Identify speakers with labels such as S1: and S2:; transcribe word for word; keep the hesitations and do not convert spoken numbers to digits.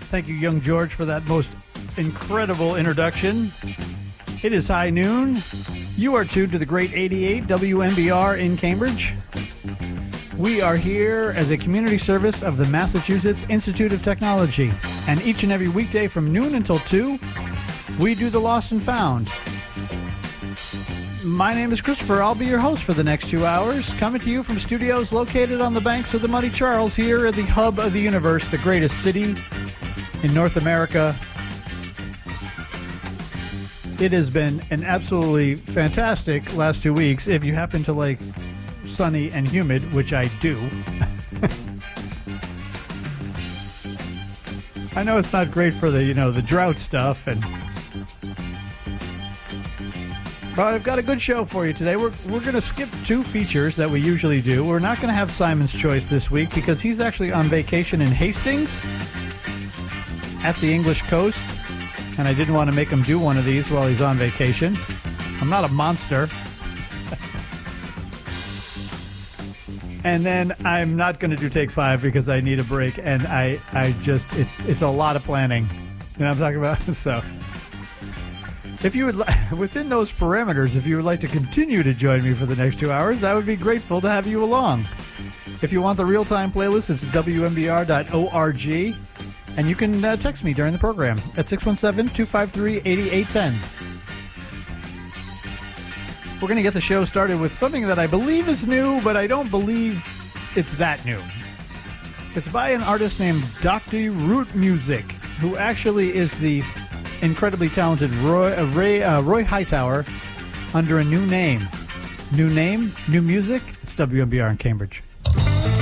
S1: Thank you, Young George, for that most incredible introduction. It is high noon. You are tuned to the great eighty-eight W M B R in Cambridge. We are here as a community service of the Massachusetts Institute of Technology. And each and every weekday from noon until two, we do the Lost and Found. My name is Christopher. I'll be your host for the next two hours, coming to you from studios located on the banks of the Muddy Charles here at the hub of the universe, the greatest city in North America. It has been an absolutely fantastic last two weeks. If you happen to like sunny and humid, which I do. I know it's not great for the, you know, the drought stuff, and but I've got a good show for you today. We're we're going to skip two features that we usually do. We're not going to have Simon's Choice this week because he's actually on vacation in Hastings at the English coast, and I didn't want to make him do one of these while he's on vacation. I'm not a monster. And then I'm not going to do take five because I need a break, and I, I just, it's it's a lot of planning. You know what I'm talking about? So, if you would, li- within those parameters, if you would like to continue to join me for the next two hours, I would be grateful to have you along. If you want the real-time playlist, it's W M B R dot org, and you can uh, text me during the program at six one seven, two five three, eight eight one zero. We're going to get the show started with something that I believe is new, but I don't believe it's that new. It's by an artist named Doctor Root Music, who actually is the incredibly talented Roy, uh, Ray, uh, Roy Hightower under a new name. New name, new music. It's W M B R in Cambridge.